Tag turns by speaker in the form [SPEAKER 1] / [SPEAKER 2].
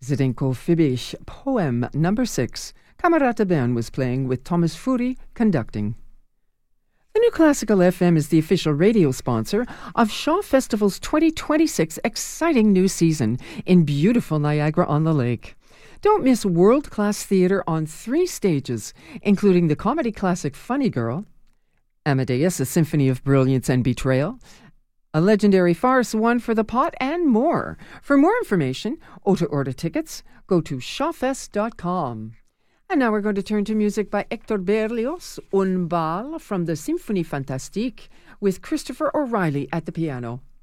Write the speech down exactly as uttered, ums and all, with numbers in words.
[SPEAKER 1] Zdenko Fibich, poem number six. Camerata Bern was playing with Thomas Fury conducting. The New Classical F M is the official radio sponsor of Shaw Festival's twenty twenty-six exciting new season in beautiful Niagara-on-the-Lake. Don't miss world-class theatre on three stages, including the comedy classic Funny Girl, Amadeus, a symphony of brilliance and betrayal, a legendary farce, One for the Pot, and more. For more information or to order tickets, go to shawfest dot com. And now we're going to turn to music by Hector Berlioz, Un Bal from the Symphonie Fantastique, with Christopher O'Reilly at the piano.